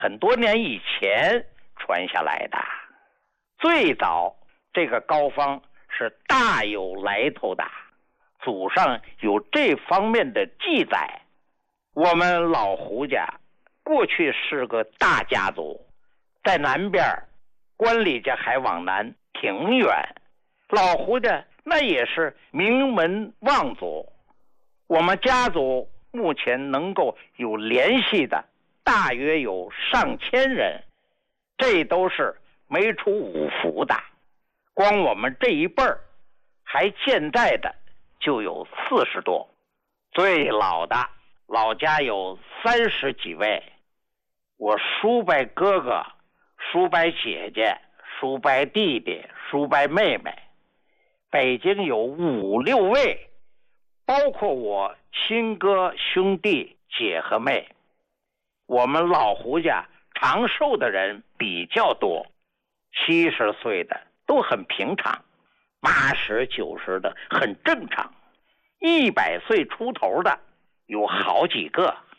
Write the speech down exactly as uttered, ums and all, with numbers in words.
很多年以前传下来的。最早这个膏方是大有来头的，祖上有这方面的记载。我们老胡家过去是个大家族，在南边，关里家还往南挺远，老胡家那也是名门望族。我们家族目前能够有联系的大约有上千人，这都是没出五福的。光我们这一辈儿还健在的就有四十多，最老的老家有三十几位。我叔伯哥哥、叔伯姐姐、叔伯弟弟、叔伯妹妹，北京有五六位，包括我亲哥兄弟姐和妹。我们老胡家长寿的人比较多，七十岁的都很平常，八十九十的很正常，一百岁出头的有好几个。